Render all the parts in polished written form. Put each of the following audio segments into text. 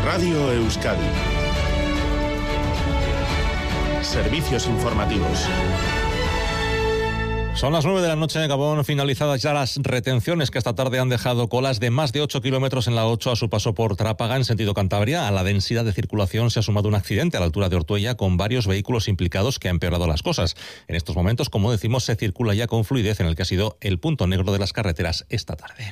Radio Euskadi. Servicios informativos. Son las 9 de la noche en Gabón, finalizadas ya las retenciones que esta tarde han dejado colas de más de 8 kilómetros en la 8 a su paso por Trápaga en sentido Cantabria. A la densidad de circulación se ha sumado un accidente a la altura de Ortuella con varios vehículos implicados que ha empeorado las cosas. En estos momentos, como decimos, se circula ya con fluidez en el que ha sido el punto negro de las carreteras esta tarde.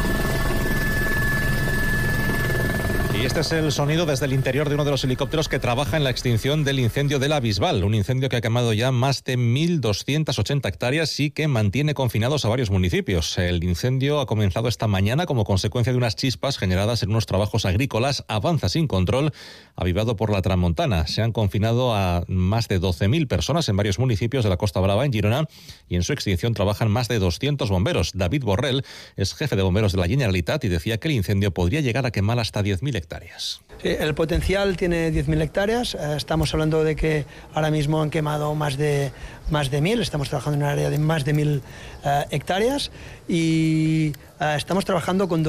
Y este es el sonido desde el interior de uno de los helicópteros que trabaja en la extinción del incendio de la Bisbal, un incendio que ha quemado ya más de 1.280 hectáreas y que mantiene confinados a varios municipios. El incendio ha comenzado esta mañana como consecuencia de unas chispas generadas en unos trabajos agrícolas, avanza sin control, avivado por la Tramontana. Se han confinado a más de 12.000 personas en varios municipios de la Costa Brava, en Girona, y en su extinción trabajan más de 200 bomberos. David Borrell es jefe de bomberos de la Generalitat y decía que el incendio podría llegar a quemar hasta 10.000 hectáreas. Sí, el potencial tiene 10.000 hectáreas. Estamos hablando de que ahora mismo han quemado más de 1.000. Estamos trabajando en un área de más de 1.000 hectáreas y estamos trabajando con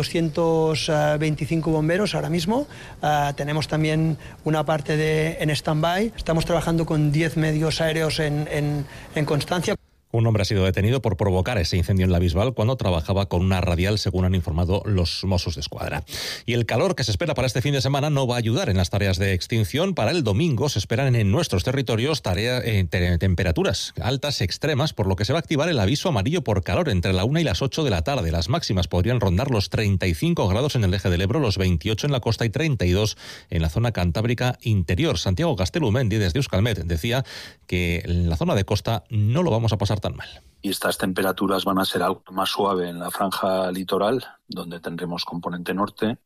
225 bomberos ahora mismo. Tenemos también una parte en stand-by. Estamos trabajando con 10 medios aéreos en Constancia. Un hombre ha sido detenido por provocar ese incendio en la Bisbal cuando trabajaba con una radial, según han informado los Mossos d'Esquadra. Y el calor que se espera para este fin de semana no va a ayudar en las tareas de extinción. Para el domingo se esperan en nuestros territorios temperaturas altas extremas, por lo que se va a activar el aviso amarillo por calor entre la 1 y las 8 de la tarde. Las máximas podrían rondar los 35 grados en el eje del Ebro, los 28 en la costa y 32 en la zona cantábrica interior. Santiago Castelumendi, desde Euskalmet, decía que en la zona de costa no lo vamos a pasar tan mal. Y estas temperaturas van a ser algo más suave en la franja litoral, donde tendremos componente norte,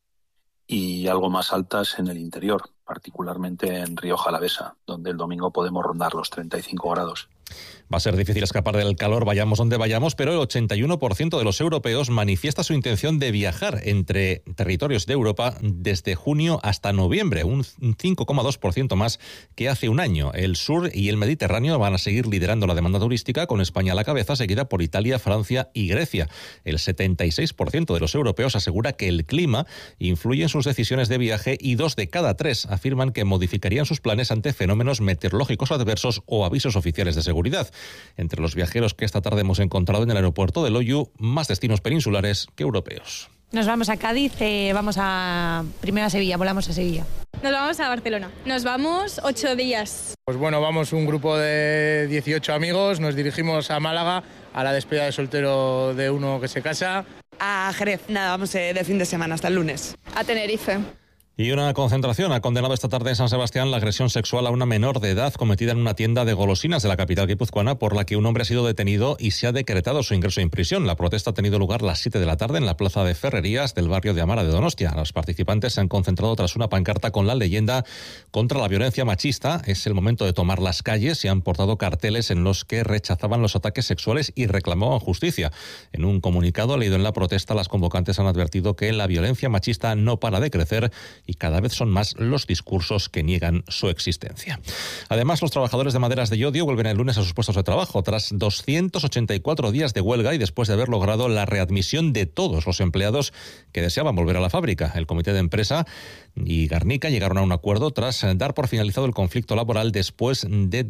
y algo más altas en el interior, particularmente en Rioja Alavesa, donde el domingo podemos rondar los 35 grados. Va a ser difícil escapar del calor, vayamos donde vayamos, pero el 81% de los europeos manifiesta su intención de viajar entre territorios de Europa desde junio hasta noviembre, un 5,2% más que hace un año. El sur y el Mediterráneo van a seguir liderando la demanda turística, con España a la cabeza, seguida por Italia, Francia y Grecia. El 76% de los europeos asegura que el clima influye en sus decisiones de viaje y 2 de cada 3 afirman que modificarían sus planes ante fenómenos meteorológicos adversos o avisos oficiales de seguridad. Entre los viajeros que esta tarde hemos encontrado en el aeropuerto de Loiu, más destinos peninsulares que europeos. Nos vamos a Cádiz, primero a Sevilla, volamos a Sevilla. Nos vamos a Barcelona. Nos vamos 8 días. Pues bueno, vamos un grupo de 18 amigos, nos dirigimos a Málaga, a la despedida de soltero de uno que se casa. A Jerez, vamos de fin de semana, hasta el lunes. A Tenerife. Y una concentración ha condenado esta tarde en San Sebastián la agresión sexual a una menor de edad cometida en una tienda de golosinas de la capital guipuzcoana, por la que un hombre ha sido detenido y se ha decretado su ingreso en prisión. La protesta ha tenido lugar a las 7 de la tarde en la plaza de Ferrerías del barrio de Amara de Donostia. Los participantes se han concentrado tras una pancarta con la leyenda contra la violencia machista. Es el momento de tomar las calles y han portado carteles en los que rechazaban los ataques sexuales y reclamaban justicia. En un comunicado leído en la protesta, las convocantes han advertido que la violencia machista no para de crecer y cada vez son más los discursos que niegan su existencia. Además, los trabajadores de Maderas de Llodio vuelven el lunes a sus puestos de trabajo tras 284 días de huelga y después de haber logrado la readmisión de todos los empleados que deseaban volver a la fábrica. El comité de empresa y Garnica llegaron a un acuerdo tras dar por finalizado el conflicto laboral después de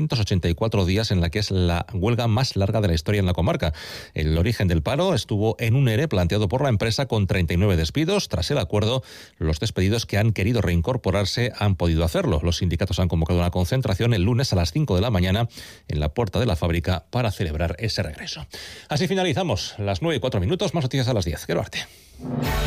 284 días, en la que es la huelga más larga de la historia en la comarca. El origen del paro estuvo en un ERE planteado por la empresa con 39 despidos. Tras el acuerdo, los despedidos que han querido reincorporarse han podido hacerlo. Los sindicatos han convocado una concentración el lunes a las 5 de la mañana en la puerta de la fábrica para celebrar ese regreso. Así finalizamos las 9:04, más noticias a las 10. Quiero arte.